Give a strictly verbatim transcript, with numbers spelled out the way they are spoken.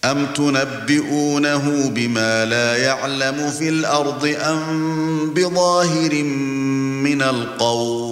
أَمْ تُنَبِّئُونَهُ بِمَا لَا يَعْلَمُ فِي الْأَرْضِ أَمْ بِظَاهِرٍ مِنَ الْقَوْلِ